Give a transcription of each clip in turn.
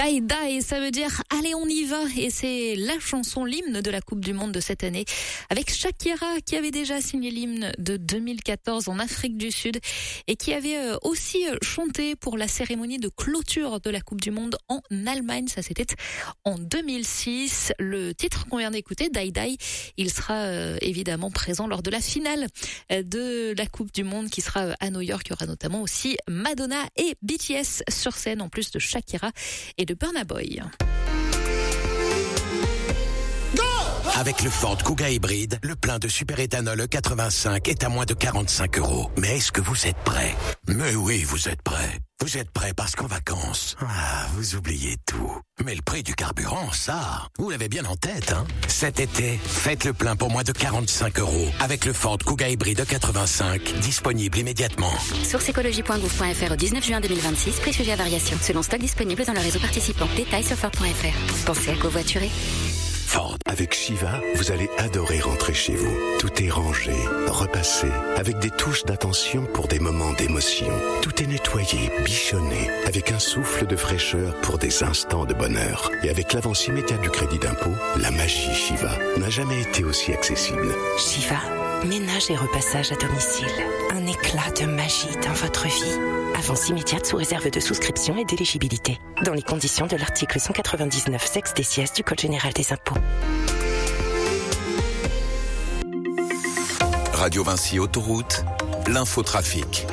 Die Die, ça veut dire allez on y va, et c'est la chanson, l'hymne de la Coupe du Monde de cette année, avec Shakira qui avait déjà signé l'hymne de 2014 en Afrique du Sud et qui avait aussi chanté pour la cérémonie de clôture de la Coupe du Monde en Allemagne. Ça c'était en 2006. Le titre qu'on vient d'écouter, Die Die, il sera évidemment présent lors de la finale de la Coupe du Monde qui sera à New York. Il y aura notamment aussi Madonna et BTS sur scène, en plus de Shakira et de Burna Boy. Avec le Ford Kuga hybride, le plein de superéthanol E85 est à moins de 45 €. Mais est-ce que vous êtes prêts? Mais oui, vous êtes prêts. Vous êtes prêts parce qu'en vacances, vous oubliez tout. Mais le prix du carburant, ça, vous l'avez bien en tête, hein? Cet été, faites le plein pour moins de 45 € avec le Ford Kuga hybride E85, disponible immédiatement. Source écologie.gouv.fr au 19 juin 2026, prix sujet à variation, selon stock disponible dans le réseau participant. Détails sur Ford.fr. Pensez à covoiturer. Ford. Avec Shiva, vous allez adorer rentrer chez vous. Tout est rangé, repassé, avec des touches d'attention pour des moments d'émotion. Tout est nettoyé, bichonné, avec un souffle de fraîcheur pour des instants de bonheur. Et avec l'avance immédiate du crédit d'impôt, la magie Shiva n'a jamais été aussi accessible. Shiva, ménage et repassage à domicile. Un éclat de magie dans votre vie. Avance immédiate sous réserve de souscription et d'éligibilité. Dans les conditions de l'article 199 sexe des sièges du Code général des impôts. Radio Vinci Autoroute, l'infotrafic.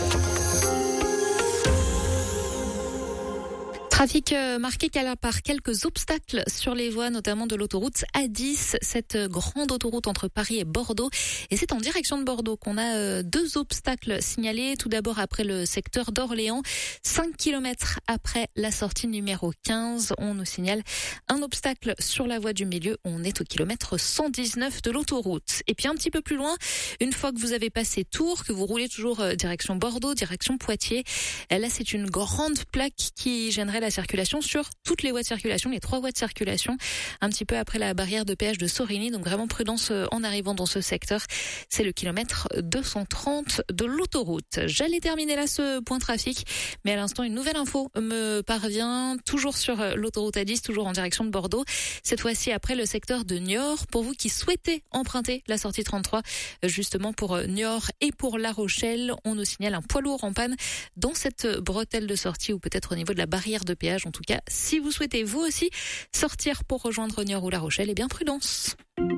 Trafic marqué par quelques obstacles sur les voies, notamment de l'autoroute A10, cette grande autoroute entre Paris et Bordeaux. Et c'est en direction de Bordeaux qu'on a deux obstacles signalés. Tout d'abord après le secteur d'Orléans, 5 km après la sortie numéro 15, on nous signale un obstacle sur la voie du milieu. On est au kilomètre 119 de l'autoroute. Et puis un petit peu plus loin, une fois que vous avez passé Tours, que vous roulez toujours direction Bordeaux, direction Poitiers, là c'est une grande plaque qui gênerait la circulation sur toutes les voies de circulation, les 3 voies de circulation, un petit peu après la barrière de péage de Sorigny. Donc vraiment prudence en arrivant dans ce secteur. C'est le kilomètre 230 de l'autoroute. J'allais terminer là ce point trafic, mais à l'instant une nouvelle info me parvient, toujours sur l'autoroute A10, toujours en direction de Bordeaux. Cette fois-ci après le secteur de Niort. Pour vous qui souhaitez emprunter la sortie 33, justement pour Niort et pour La Rochelle, on nous signale un poids lourd en panne dans cette bretelle de sortie, ou peut-être au niveau de la barrière de péage. En tout cas, si vous souhaitez vous aussi sortir pour rejoindre Niort ou La Rochelle, eh bien prudence.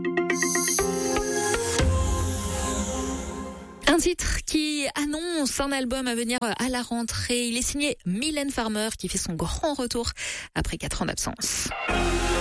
Un titre qui annonce un album à venir à la rentrée. Il est signé Mylène Farmer qui fait son grand retour après 4 ans d'absence.